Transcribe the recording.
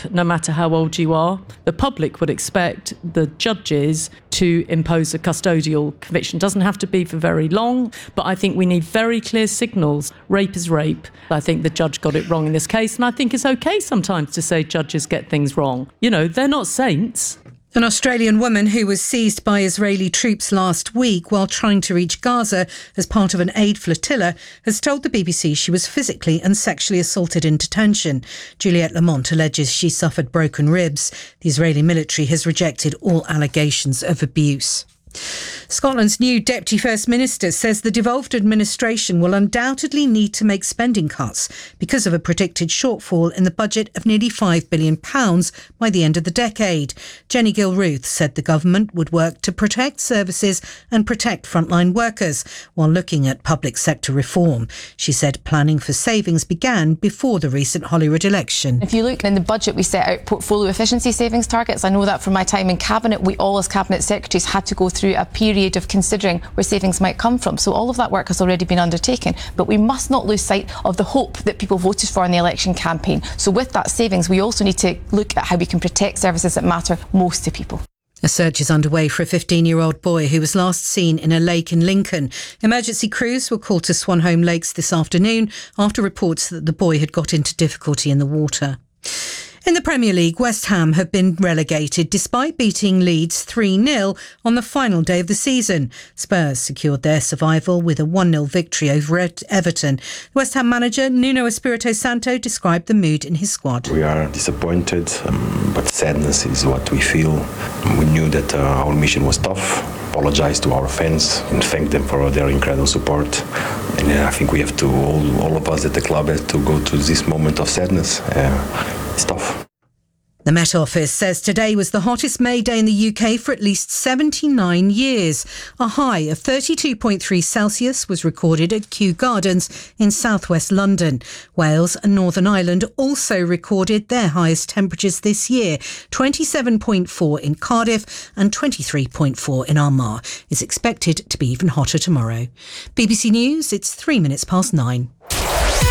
rape, no matter how old you are. The public would expect the judges to impose a custodial conviction. It doesn't have to be for very long, but I think we need very clear signals. Rape is rape. I think the judge got it wrong in this case, and I think it's okay sometimes to say judges get things wrong. You know, they're not saints. An Australian woman who was seized by Israeli troops last week while trying to reach Gaza as part of an aid flotilla has told the BBC she was physically and sexually assaulted in detention. Juliette Lamont alleges she suffered broken ribs. The Israeli military has rejected all allegations of abuse. Scotland's new Deputy First Minister says the devolved administration will undoubtedly need to make spending cuts because of a predicted shortfall in the budget of nearly £5 billion by the end of the decade. Jenny Gilruth said the government would work to protect services and protect frontline workers while looking at public sector reform. She said planning for savings began before the recent Holyrood election. If you look in the budget, we set out portfolio efficiency savings targets. I know that from my time in Cabinet, we all as Cabinet Secretaries had to go through a period of considering where savings might come from. So all of that work has already been undertaken. But we must not lose sight of the hope that people voted for in the election campaign. So with that savings, we also need to look at how we can protect services that matter most to people. A search is underway for a 15-year-old boy who was last seen in a lake in Lincoln. Emergency crews were called to Swanholme Lakes this afternoon after reports that the boy had got into difficulty in the water. In the Premier League, West Ham have been relegated despite beating Leeds 3-0 on the final day of the season. Spurs secured their survival with a 1-0 victory over Everton. West Ham manager Nuno Espirito Santo described the mood in his squad. We are disappointed, but sadness is what we feel. We knew that our mission was tough. Apologise to our fans and thank them for their incredible support. And I think we have to, all of us at the club, have to go through this moment of sadness. It's tough. The Met Office says today was the hottest May day in the UK for at least 79 years. A high of 32.3 Celsius was recorded at Kew Gardens in southwest London. Wales and Northern Ireland also recorded their highest temperatures this year, 27.4 in Cardiff and 23.4 in Armagh. It's expected to be even hotter tomorrow. BBC News, it's 9:03.